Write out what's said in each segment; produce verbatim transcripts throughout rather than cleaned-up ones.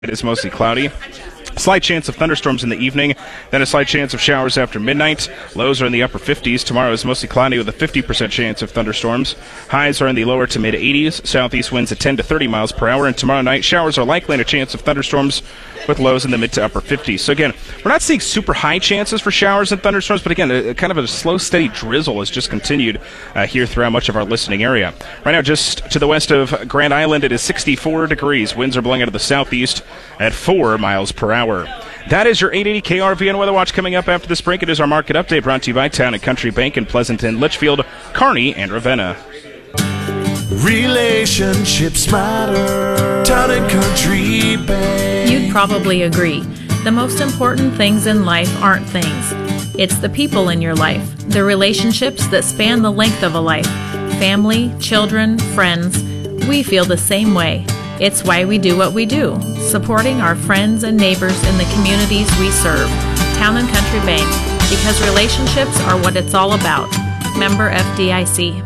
It is mostly cloudy. Slight chance of thunderstorms in the evening, then a slight chance of showers after midnight. Lows are in the upper fifties. Tomorrow is mostly cloudy with a fifty percent chance of thunderstorms. Highs are in the lower to mid eighties. Southeast winds at ten to thirty miles per hour. And tomorrow night, showers are likely and a chance of thunderstorms with lows in the mid to upper fifties. So again, we're not seeing super high chances for showers and thunderstorms, but again, a, a kind of a slow, steady drizzle has just continued uh, here throughout much of our listening area. Right now, just to the west of Grand Island, it is sixty-four degrees. Winds are blowing out of the southeast at four miles per hour. That is your eight eighty K R V N Weather Watch. Coming up after this break, it is our market update brought to you by Town and Country Bank in Pleasanton, Litchfield, Kearney, and Ravenna. Relationships matter. Town and Country Bank. You'd probably agree. The most important things in life aren't things. It's the people in your life, the relationships that span the length of a life. Family, children, friends. We feel the same way. It's why we do what we do, supporting our friends and neighbors in the communities we serve. Town and Country Bank, because relationships are what it's all about. Member F D I C.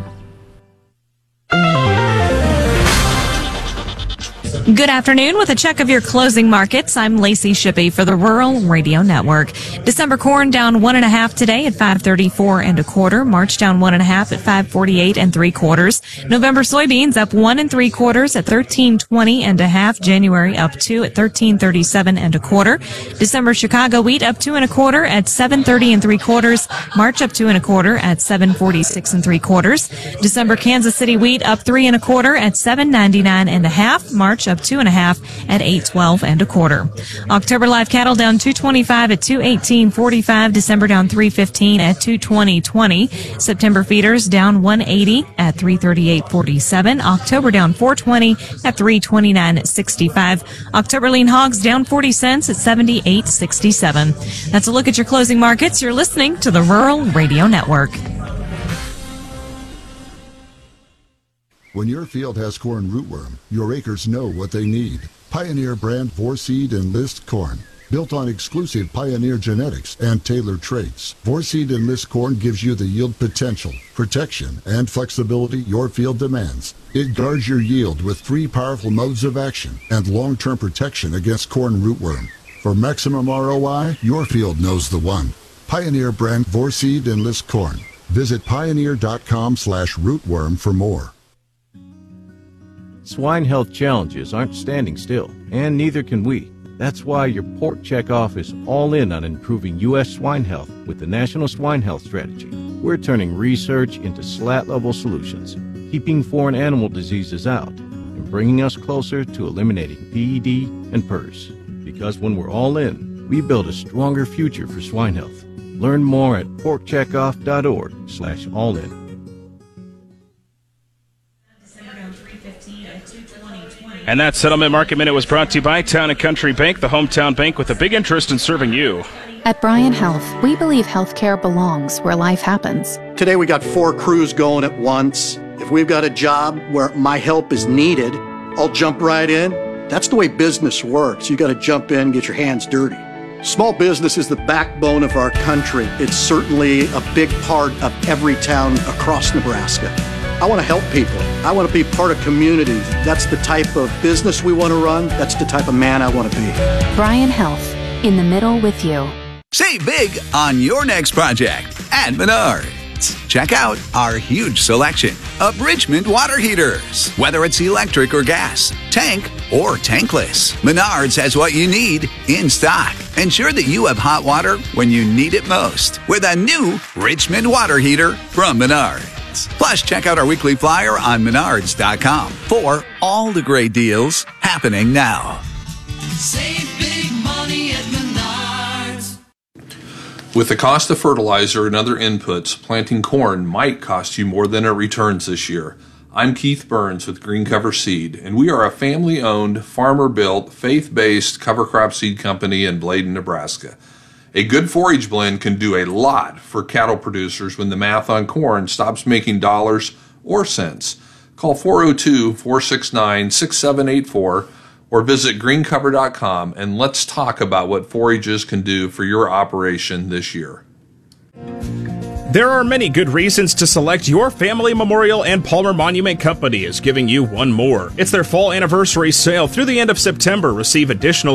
Good afternoon. With a check of your closing markets, I'm Lacey Shippey for the Rural Radio Network. December corn down one and a half today at five thirty-four and a quarter. March down one and a half at five forty-eight and three quarters. November soybeans up one and three quarters at thirteen twenty and a half. January up two at thirteen thirty-seven and a quarter. December Chicago wheat up two and a quarter at seven thirty and three quarters. March up two and a quarter at seven forty-six and three quarters. December Kansas City wheat up three and a quarter at seven ninety-nine and a half. March up two and a half at eight twelve and a quarter. October live cattle down two twenty-five at two eighteen forty-five. December down three fifteen at two twenty twenty. September feeders down one eighty at three thirty-eight forty-seven. October down four twenty at three twenty-nine sixty-five. October lean hogs down forty cents at seventy-eight sixty-seven. That's a look at your closing markets. You're listening to the Rural Radio Network. When your field has corn rootworm, your acres know what they need. Pioneer brand Vorseed Enlist corn. Built on exclusive Pioneer genetics and tailored traits, Vorseed Enlist corn gives you the yield potential, protection, and flexibility your field demands. It guards your yield with three powerful modes of action and long-term protection against corn rootworm. For maximum R O I, your field knows the one. Pioneer brand Vorseed Enlist corn. Visit pioneer.com slash rootworm for more. Swine health challenges aren't standing still, and neither can we. That's why your Pork Checkoff is all in on improving U S swine health with the National Swine Health Strategy. We're turning research into slat-level solutions, keeping foreign animal diseases out, and bringing us closer to eliminating P E D and P R S. Because when we're all in, we build a stronger future for swine health. Learn more at porkcheckoff.org slash all in. And that Settlement Market Minute was brought to you by Town and Country Bank, the hometown bank with a big interest in serving you. At Bryan Health, we believe healthcare belongs where life happens. Today we got four crews going at once. If we've got a job where my help is needed, I'll jump right in. That's the way business works. You got to jump in, get your hands dirty. Small business is the backbone of our country. It's certainly a big part of every town across Nebraska. I want to help people. I want to be part of communities. That's the type of business we want to run. That's the type of man I want to be. Bryan Health, in the middle with you. Save big on your next project at Menards. Check out our huge selection of Richmond water heaters. Whether it's electric or gas, tank or tankless, Menards has what you need in stock. Ensure that you have hot water when you need it most with a new Richmond water heater from Menards. Plus, check out our weekly flyer on menards dot com for all the great deals happening now. Save big money at Menards. With the cost of fertilizer and other inputs, planting corn might cost you more than it returns this year. I'm Keith Burns with Green Cover Seed, and we are a family-owned, farmer-built, faith-based cover crop seed company in Bladen, Nebraska. A good forage blend can do a lot for cattle producers when the math on corn stops making dollars or cents. Call four oh two, four six nine, six seven eight four or visit green cover dot com and let's talk about what forages can do for your operation this year. There are many good reasons to select your Family Memorial, and Palmer Monument Company is giving you one more. It's their fall anniversary sale through the end of September. Receive additional